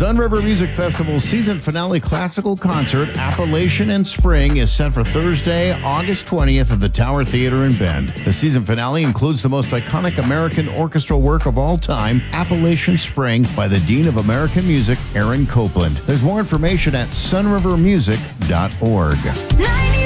Sun River Music Festival's season finale classical concert, Appalachian in Spring, is set for Thursday, August 20th at the Tower Theater in Bend. The season finale includes the most iconic American orchestral work of all time, Appalachian Spring, by the Dean of American Music, Aaron Copland. There's more information at sunrivermusic.org.